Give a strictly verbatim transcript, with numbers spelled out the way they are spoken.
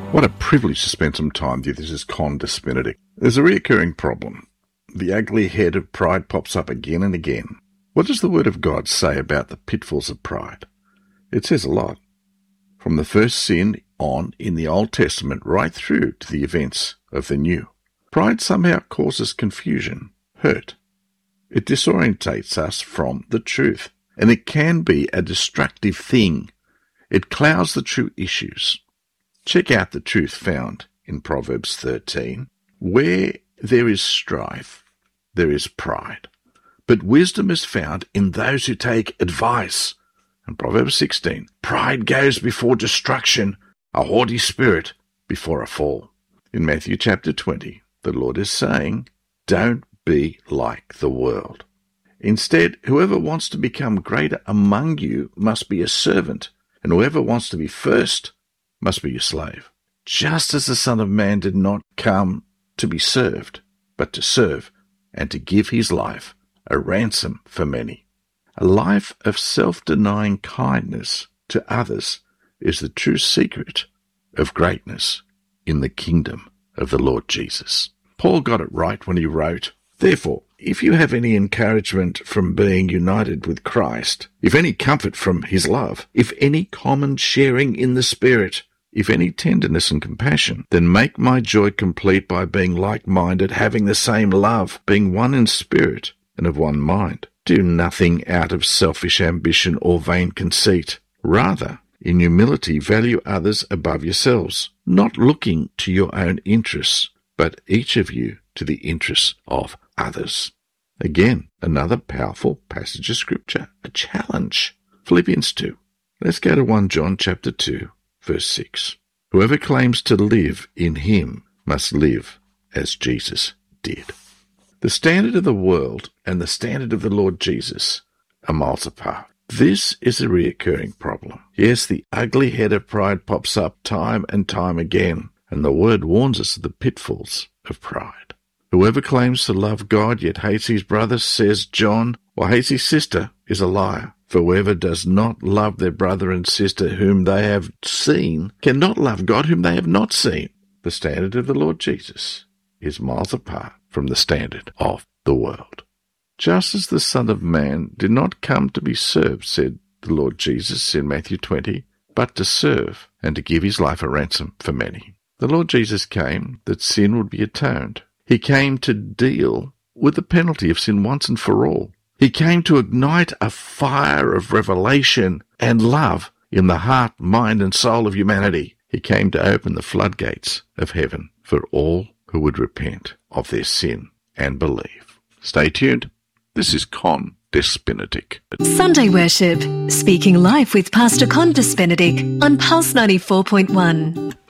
What a privilege to spend some time with you. This is Con Despinatic. There's a recurring problem. The ugly head of pride pops up again and again. What does the Word of God say about the pitfalls of pride? It says a lot. From the first sin on in the Old Testament right through to the events of the New. Pride somehow causes confusion, hurt. It disorientates us from the truth, and it can be a destructive thing. It clouds the true issues. Check out the truth found in Proverbs thirteen. Where there is strife, there is pride. But wisdom is found in those who take advice. And Proverbs sixteen. Pride goes before destruction, a haughty spirit before a fall. In Matthew chapter twenty, the Lord is saying, don't be like the world. Instead, whoever wants to become greater among you must be a servant, and whoever wants to be first must be your slave. Just as the Son of Man did not come to be served, but to serve and to give his life a ransom for many. A life of self-denying kindness to others is the true secret of greatness in the kingdom of the Lord Jesus. Paul got it right when he wrote, therefore, if you have any encouragement from being united with Christ, if any comfort from his love, if any common sharing in the Spirit, if any tenderness and compassion, then make my joy complete by being like-minded, having the same love, being one in spirit and of one mind. Do nothing out of selfish ambition or vain conceit. Rather, in humility value others above yourselves, not looking to your own interests, but each of you to the interests of others. Again, another powerful passage of Scripture, a challenge. Philippians two. Let's go to First John chapter two. Verse six. Whoever claims to live in him must live as Jesus did. The standard of the world and the standard of the Lord Jesus are miles apart. This is a reoccurring problem. Yes, the ugly head of pride pops up time and time again, and the Word warns us of the pitfalls of pride. Whoever claims to love God yet hates his brother, says John, or hates his sister, is a liar. For whoever does not love their brother and sister whom they have seen cannot love God whom they have not seen. The standard of the Lord Jesus is miles apart from the standard of the world. Just as the Son of Man did not come to be served, said the Lord Jesus in Matthew twenty, but to serve and to give his life a ransom for many. The Lord Jesus came that sin would be atoned. He came to deal with the penalty of sin once and for all. He came to ignite a fire of revelation and love in the heart, mind, and soul of humanity. He came to open the floodgates of heaven for all who would repent of their sin and believe. Stay tuned. This is Con Despinatic. Sunday Worship, speaking life with Pastor Con Despinatic on Pulse ninety-four point one.